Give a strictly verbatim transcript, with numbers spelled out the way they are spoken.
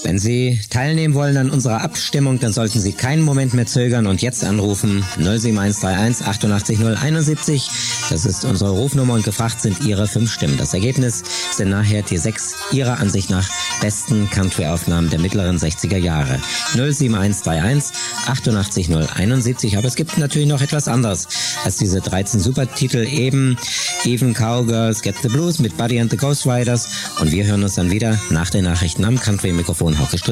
Wenn Sie teilnehmen wollen an unserer Abstimmung, dann sollten Sie keinen Moment mehr zögern und jetzt anrufen null sieben eins drei eins achtundachtzig null einundsiebzig. Das ist unsere Rufnummer und gefragt sind Ihre fünf Stimmen. Das Ergebnis sind nachher die sechs Ihrer Ansicht nach besten Country-Aufnahmen der mittleren sechziger Jahre. null sieben eins drei eins achtundachtzig null einundsiebzig. Aber es gibt natürlich noch etwas anderes als diese dreizehn Supertitel eben. Even Cowgirls Get the Blues mit Buddy and the Ghost Riders. Und wir hören uns dann wieder nach den Nachrichten am Country-Mikrofon. Hauke Strück.